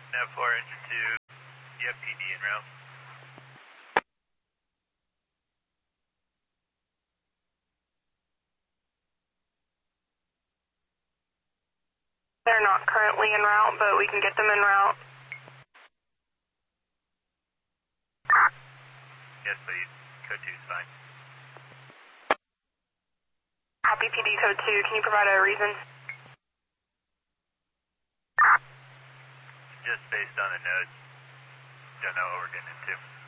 Nav 4, engine 2, you have PD en route. They're not currently en route, but we can get them en route. Yes, please. Code 2 is fine. Copy PD code 2. Can you provide a reason? Just based on the notes, don't know what we're getting into.